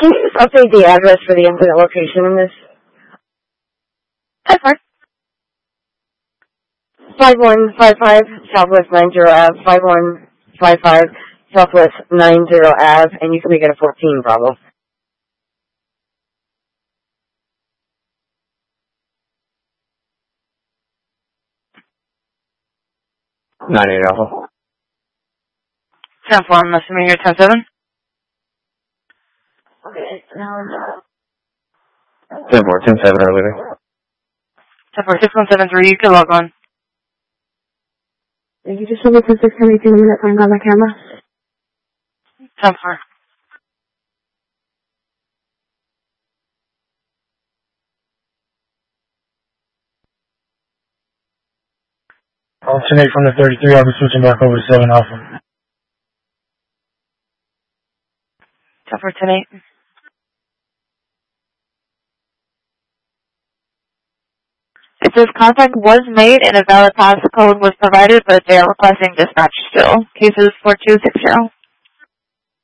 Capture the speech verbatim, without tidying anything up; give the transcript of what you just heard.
can you just update the address for the incident location in this? That's fine. five one five five Southwest ninety Ave, five one five five Southwest ninety Ave, and you can make it a fourteen, Bravo. ninety-eight Alpha. ten four, I'm assuming you're ten seven? Okay, now... ten four, ten seven are leaving. ten four, six one seven three, you can log on. Thank you. Just remember to six seventy-two minute find on my camera. ten four. Alternate from the thirty-three, I'll be switching back over to seven Alpha. ten four, ten eight. It says contact was made and a valid passcode was provided, but they are requesting dispatch still. Cases four two six zero.